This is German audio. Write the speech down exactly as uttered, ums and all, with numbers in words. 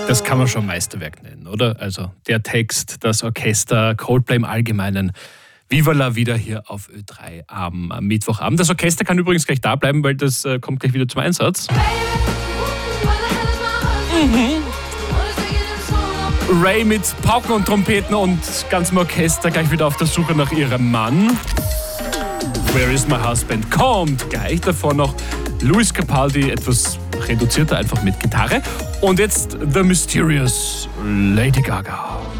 Das kann man schon Meisterwerk nennen, oder? Also der Text, das Orchester, Coldplay im Allgemeinen. Viva la Vida hier auf Ö drei am Mittwochabend. Das Orchester kann übrigens gleich da bleiben, weil das äh, kommt gleich wieder zum Einsatz. Mhm. Ray mit Pauken und Trompeten und ganzem Orchester gleich wieder auf der Suche nach ihrem Mann. Where is my husband? Kommt gleich davor noch Luis Capaldi, etwas reduzierter, einfach mit Gitarre. Und jetzt The Mysterious Lady Gaga.